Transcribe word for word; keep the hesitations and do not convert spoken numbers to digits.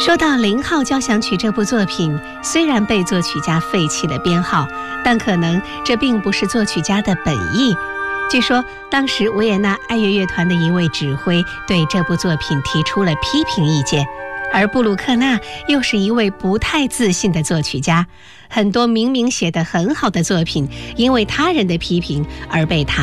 说到零号交响曲这部作品，虽然被作曲家废弃了编号，但可能这并不是作曲家的本意。据说当时维也纳爱乐乐团的一位指挥对这部作品提出了批评意见，而布鲁克纳又是一位不太自信的作曲家，很多明明写得很好的作品，因为他人的批评而被他